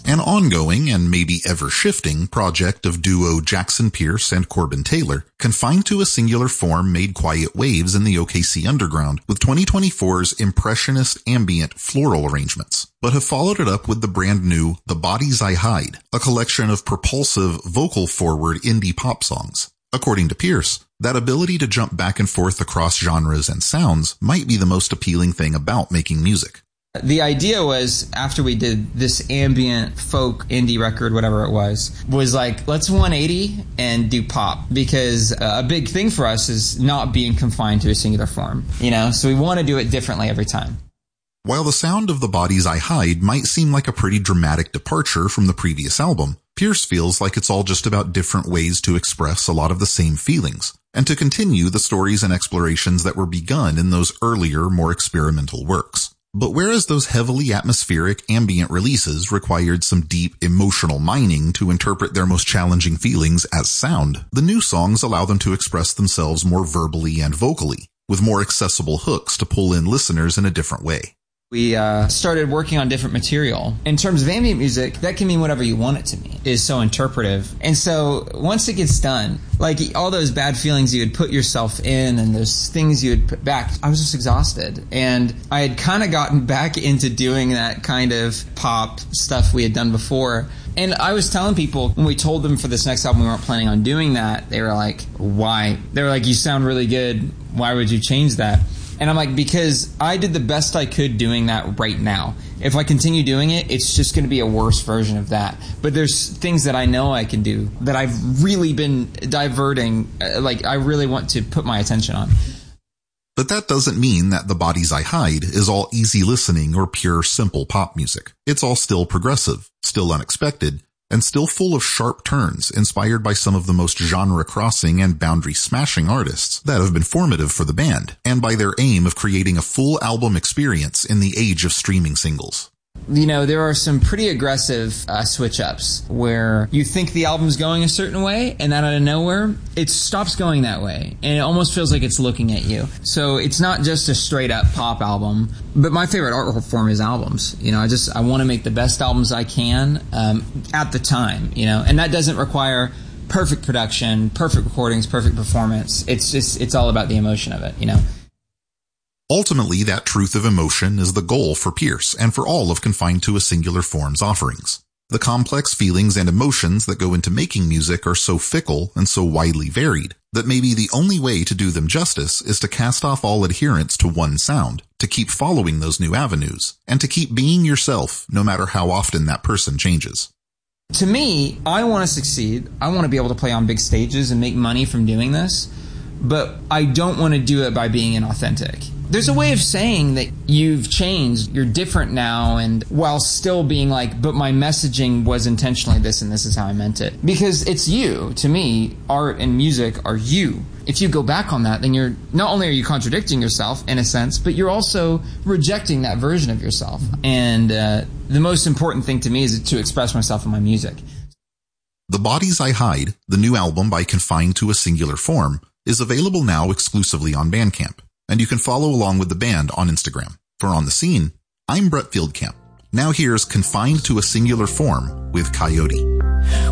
An ongoing and maybe ever-shifting project of duo Jackson Pierce and Corbin Taylor, Confined to a Singular Form made quiet waves in the OKC underground with 2024's impressionist ambient floral arrangements, but have followed it up with the brand new The Bodies I Hide, a collection of propulsive, vocal-forward indie pop songs. According to Pierce, that ability to jump back and forth across genres and sounds might be the most appealing thing about making music. The idea was, after we did this ambient folk indie record, whatever it was like, let's 180 and do pop, because a big thing for us is not being confined to a singular form, so we want to do it differently every time. While the sound of The Bodies I Hide might seem like a pretty dramatic departure from the previous album, Pierce feels like it's all just about different ways to express a lot of the same feelings, and to continue the stories and explorations that were begun in those earlier, more experimental works. But whereas those heavily atmospheric ambient releases required some deep emotional mining to interpret their most challenging feelings as sound, the new songs allow them to express themselves more verbally and vocally, with more accessible hooks to pull in listeners in a different way. We started working on different material. In terms of ambient music, that can mean whatever you want it to mean. It is so interpretive. And so once it gets done, like all those bad feelings you would put yourself in and those things you would put back, I was just exhausted. And I had kind of gotten back into doing that kind of pop stuff we had done before. And I was telling people, when we told them for this next album we weren't planning on doing that, they were like, why? They were like, you sound really good. Why would you change that? And I'm like, because I did the best I could doing that right now. If I continue doing it, it's just going to be a worse version of that. But there's things that I know I can do that I've really been diverting, I really want to put my attention on. But that doesn't mean that The Bodies I Hide is all easy listening or pure simple pop music. It's all still progressive, still unexpected, and still full of sharp turns inspired by some of the most genre-crossing and boundary-smashing artists that have been formative for the band, and by their aim of creating a full album experience in the age of streaming singles. There are some pretty aggressive switch-ups where you think the album's going a certain way, and then out of nowhere, it stops going that way, and it almost feels like it's looking at you. So it's not just a straight-up pop album, but my favorite art form is albums. I want to make the best albums I can at the time, and that doesn't require perfect production, perfect recordings, perfect performance. It's all about the emotion of it, Ultimately, that truth of emotion is the goal for Pierce and for all of Confined to a Singular Form's offerings. The complex feelings and emotions that go into making music are so fickle and so widely varied that maybe the only way to do them justice is to cast off all adherence to one sound, to keep following those new avenues, and to keep being yourself no matter how often that person changes. To me, I want to succeed. I want to be able to play on big stages and make money from doing this, but I don't want to do it by being inauthentic. There's a way of saying that you've changed, you're different now, and while still being like, but my messaging was intentionally this and this is how I meant it. Because it's you. To me, art and music are you. If you go back on that, then you're not only are you contradicting yourself in a sense, but you're also rejecting that version of yourself. And the most important thing to me is to express myself in my music. The Bodies I Hide, the new album by Confined to a Singular Form, is available now exclusively on Bandcamp, and you can follow along with the band on Instagram. For On the Scene, I'm Brett Fieldcamp. Now here's Confined to a Singular Form with Coyote.